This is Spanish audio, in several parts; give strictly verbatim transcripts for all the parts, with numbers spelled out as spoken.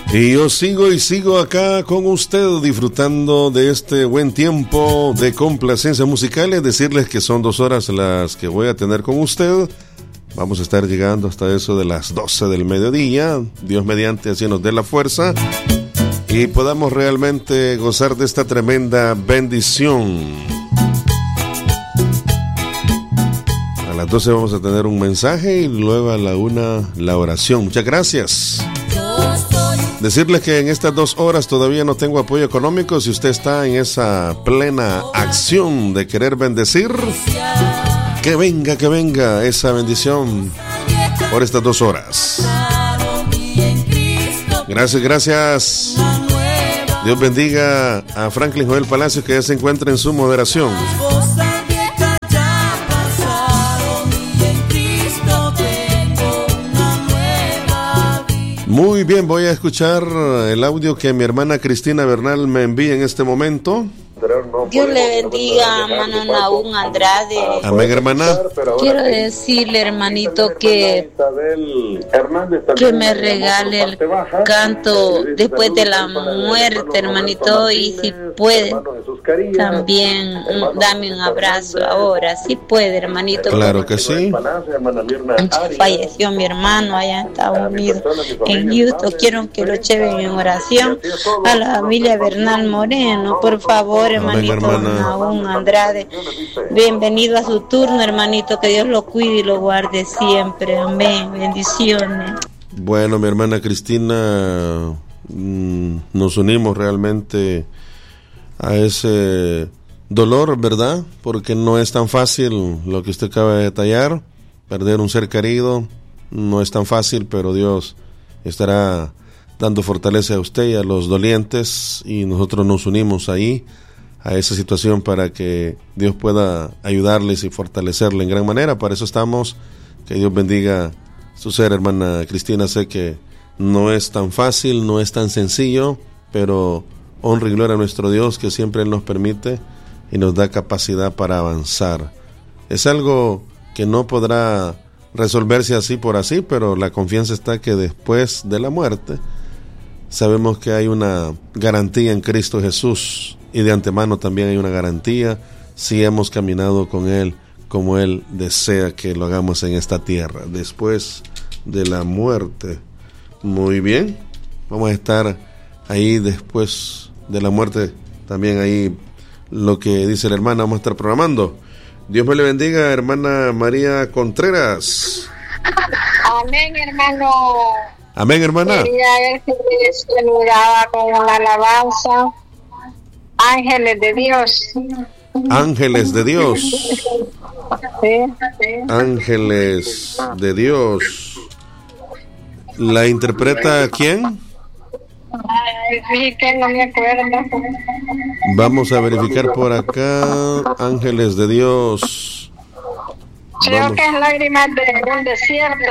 Y yo sigo y sigo acá con usted disfrutando de este buen tiempo de complacencia musical. Es decirles que son dos horas las que voy a tener con usted. Vamos a estar llegando hasta eso de las doce del mediodía. Dios mediante, así nos dé la fuerza y podamos realmente gozar de esta tremenda bendición. A las doce vamos a tener un mensaje y luego a la una la oración. Muchas gracias. Decirles que en estas dos horas todavía no tengo apoyo económico. Si usted está en esa plena acción de querer bendecir, que venga, que venga esa bendición por estas dos horas. Gracias, gracias. Dios bendiga a Franklin Joel Palacios, que ya se encuentra en su moderación. Muy bien, voy a escuchar el audio que mi hermana Cristina Bernal me envía en este momento. Dios le bendiga, hermano Nahum Andrade. Amén, hermana. Quiero decirle, hermanito, que, que me regale el canto después de la muerte, hermanito, y si puede, también dame un abrazo ahora, si puede, hermanito. Claro que sí. Falleció mi hermano allá en Estados Unidos, en Houston. Quiero que lo lleven en oración a la familia Bernal Moreno, por favor, hermanito. Nahum Andrade, bienvenido a su turno, hermanito, que Dios lo cuide y lo guarde siempre, amén, bendiciones. Bueno, mi hermana Cristina, mmm, nos unimos realmente a ese dolor, ¿verdad? Porque no es tan fácil lo que usted acaba de detallar, perder un ser querido, no es tan fácil, pero Dios estará dando fortaleza a usted y a los dolientes, y nosotros nos unimos ahí a esa situación para que Dios pueda ayudarles y fortalecerle en gran manera. Para eso estamos. Que Dios bendiga su ser, hermana Cristina. Sé que no es tan fácil, no es tan sencillo, pero honra y gloria a nuestro Dios, que siempre Él nos permite y nos da capacidad para avanzar. Es algo que no podrá resolverse así por así, pero la confianza está que después de la muerte sabemos que hay una garantía en Cristo Jesús. Y de antemano también hay una garantía si hemos caminado con Él como Él desea que lo hagamos en esta tierra, después de la muerte. Muy bien, vamos a estar ahí después de la muerte, también ahí lo que dice la hermana, vamos a estar programando. Dios me le bendiga, hermana María Contreras. Amén, hermano. Amén, hermana. Quería ver si se miraba con una alabanza. Ángeles de Dios. Ángeles de Dios. Sí. Ángeles de Dios. ¿La interpreta quién? Ay, que no me acuerdo. Vamos a verificar por acá. Ángeles de Dios. Creo Vamos. que es Lágrimas de un desierto.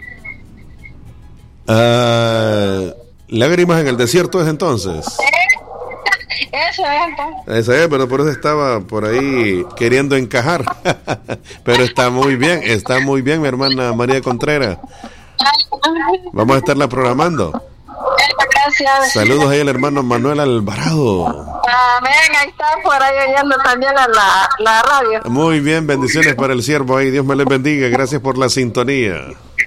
Ah, Lágrimas en el desierto es entonces. Eso es. Esa es, pero por eso estaba por ahí queriendo encajar. Pero está muy bien, está muy bien, mi hermana María Contreras. Vamos a estarla programando. Gracias. Saludos ahí al hermano Manuel Alvarado. Amén, ahí está por ahí oyendo también a la, la radio. Muy bien, bendiciones para el siervo ahí. Dios me les bendiga. Gracias por la sintonía.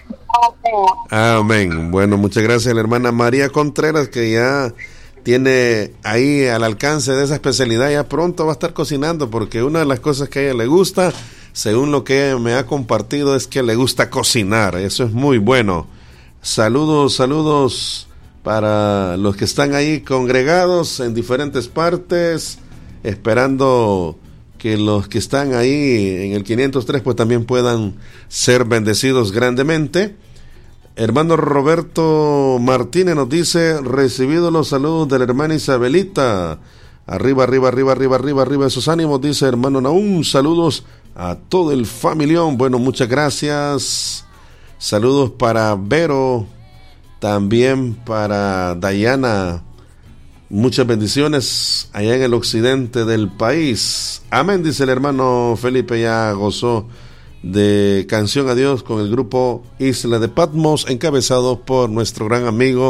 Amén. Bueno, muchas gracias a la hermana María Contreras, que ya tiene ahí al alcance de esa especialidad. Ya pronto va a estar cocinando, porque una de las cosas que a ella le gusta, según lo que ella me ha compartido, es que le gusta cocinar. Eso es muy bueno. Saludos, saludos para los que están ahí congregados en diferentes partes, esperando que los que están ahí en el quinientos tres pues también puedan ser bendecidos grandemente. Hermano Roberto Martínez nos dice: recibido los saludos de la hermana Isabelita. Arriba, arriba, arriba, arriba, arriba, arriba esos ánimos, dice hermano Nahum. Saludos a todo el familión. Bueno, muchas gracias. Saludos para Vero, también para Dayana. Muchas bendiciones allá en el occidente del país. Amén, dice el hermano Felipe, ya gozó de Canción a Dios con el grupo Isla de Patmos, encabezado por nuestro gran amigo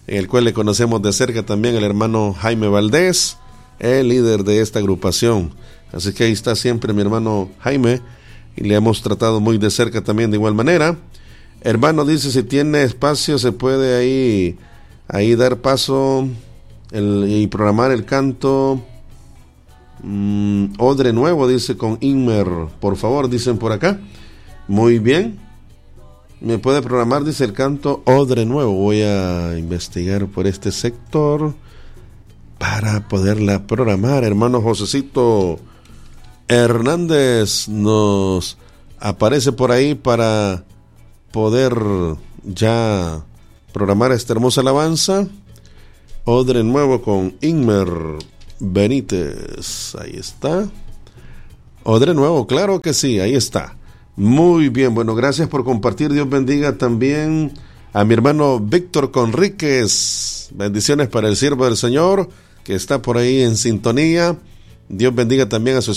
en el cual le conocemos de cerca también el hermano Jaime Valdés, el líder de esta agrupación. Así que ahí está siempre mi hermano Jaime, y le hemos tratado muy de cerca también de igual manera. Hermano, dice, si tiene espacio se puede ahí, ahí dar paso el, y programar el canto mmm, Odre Nuevo, dice, con Inmer, por favor, dicen por acá. Muy bien, me puede programar, dice, el canto Odre Nuevo. Voy a investigar por este sector para poderla programar. Hermano Josecito Hernández nos aparece por ahí para poder ya programar esta hermosa alabanza Odre Nuevo con Inmer Benítez. Ahí está, Odre Nuevo, claro que sí, ahí está. Muy bien, bueno, gracias por compartir. Dios bendiga también a mi hermano Víctor Conríquez. Bendiciones para el siervo del Señor que está por ahí en sintonía. Dios bendiga también a su